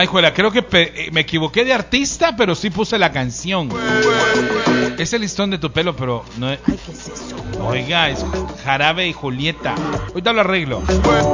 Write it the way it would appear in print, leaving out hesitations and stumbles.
Ay, juela, creo que me equivoqué de artista, pero sí puse la canción. Es el listón de tu pelo, pero no es... Ay, ¿qué es eso? Oiga, es Jarabe y Julieta. Ahorita lo arreglo.